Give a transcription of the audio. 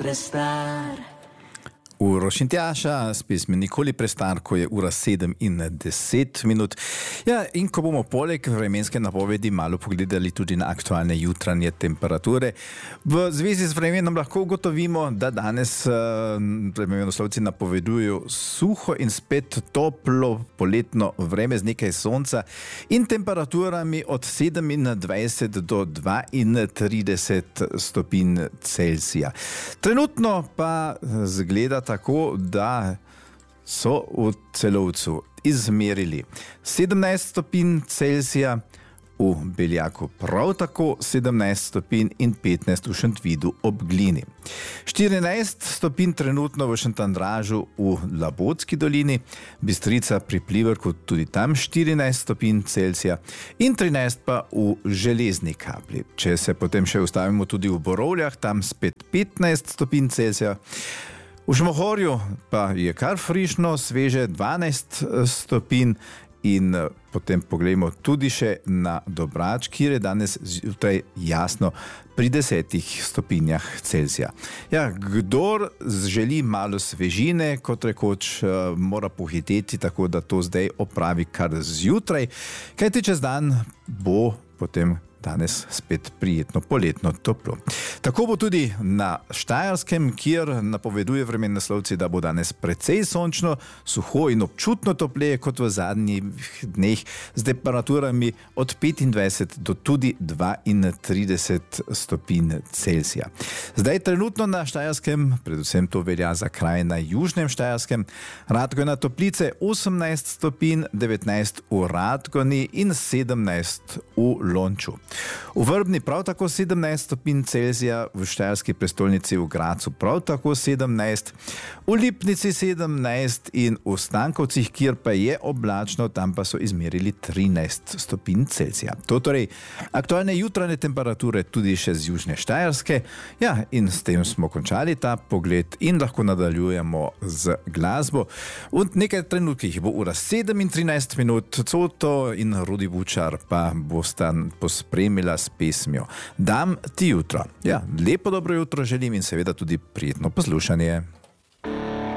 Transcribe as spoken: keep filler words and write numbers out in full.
prestar. Uroš in Tjaša s pesmi Nikoli prestar, ko je ura sedem in deset minut. Ja, in ko bomo poleg vremenske napovedi malo pogledali tudi na aktualne jutranje temperature, v zvezi z vremenom lahko ugotovimo, da danes vremenoslovci napovedujejo suho in spet toplo poletno vreme z nekaj sonca in temperaturami od sedemindvajset do dvaintrideset stopinj Celzija. Trenutno pa zgleda tako, da so v Celovcu izmerili sedemnajst stopinj Celzija, v Beljaku prav tako sedemnajst stopinj in petnajst v Šentvidu ob Glini. štirinajst stopinj trenutno v Šentandražu v Labotski dolini, Bistrica pri Pliberku tudi tam štirinajst stopinj Celzija in trinajst pa v Železni Kapli. Če se potem še ustavimo tudi v Borovljah, tam spet petnajst stopinj Celzija. V Šmohorju pa je kar frišno, sveže dvanajst stopinj in potem pogledamo tudi še na Dobrač, kjer je danes zjutraj jasno pri desetih stopinjah Celzija. Ja, kdor želi malo svežine, kot rekoč, mora pohiteti, tako da to zdaj opravi kar zjutraj, kajti čez dan bo potem danes spet prijetno poletno toplo. Tako bo tudi na Štajerskem, kjer napoveduje vremenoslovci, da bo danes precej sončno, suho in občutno topleje kot v zadnjih dneh z temperaturami od petindvajset do tudi dvaintrideset stopinj Celzija. Zdaj trenutno na Štajerskem, predvsem to velja za kraj na južnem Štajerskem, Radgona Toplice osemnajst stopinj, devetnajst v Radgoni in sedemnajst v Lonču. V Vrbni prav tako sedemnajst stopinj Celzija, v štajerski prestolnici v Gracu prav tako sedemnajst, v Lipnici sedemnajst in v Stankovcih, kjer pa je oblačno, tam pa so izmerili trinajst stopinj Celzija. To torej aktualne jutranje temperature tudi še z južne Štajerske. Ja, in s tem smo končali ta pogled in lahko nadaljujemo z glasbo. V nekaj trenutkih bo ura sedem in trinajst minut, Coto in Rudi Bučar pa bosta pospremila s pesmijo Dam ti jutro. Ja, lepo dobro jutro želim in seveda tudi prijetno poslušanje.